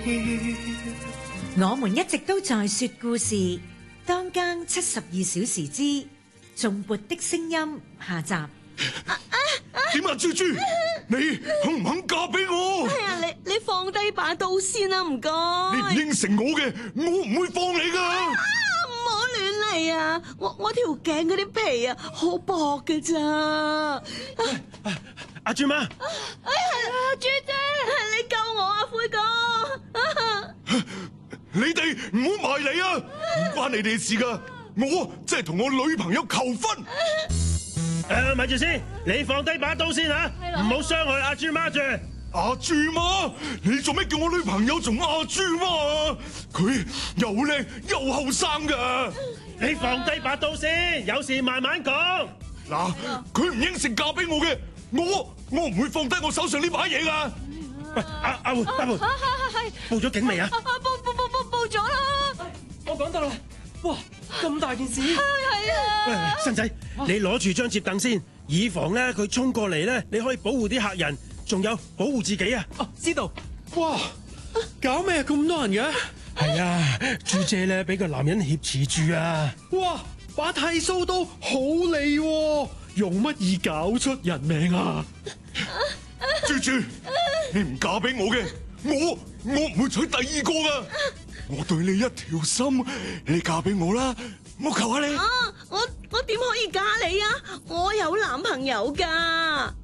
我們一直都在說故事，當間72小時之頌缽的聲音下集。 點啊，豬豬，你肯唔肯嫁俾我？ 係啊，你放低把刀先啦，唔該。 你唔應承我嘅，我唔會放你噶。 唔好亂嚟啊！我條頸嗰啲皮啊，好薄嘅咋。 阿豬媽， 豬姐，你救我啊，灰哥！ 你哋唔好埋嚟啊！唔關你哋事噶，我即係同我女朋友求婚。 咪住先，你放低把刀先吓，唔好傷害阿豬媽住。 阿豬媽，你做咩叫我女朋友做阿豬媽啊？佢又靚又後生噶。 你放低把刀先，有事慢慢講。 嗱，佢唔應承嫁俾我嘅，我唔會放低我手上呢把嘢噶。 喂，阿胡， 係報咗警未啊？ 報咗啦！ 我講得啦，哇，咁大件事！ 係啊！ 喂，新仔，你攞住張摺凳先，以防咧佢衝過嚟咧，你可以保護啲客人，仲有保護自己啊！ 哦，知道。哇，搞咩咁多人嘅？ 係啊，豬姐咧俾個男人挾持住啊！ 哇，把剃鬚刀好利喎，用乜易搞出人命啊？ 豬豬，你唔嫁俾我嘅，我唔會娶第二個噶。我對你一條心，你嫁俾我啦，我求下你。 我點可以嫁你啊？我有男朋友噶。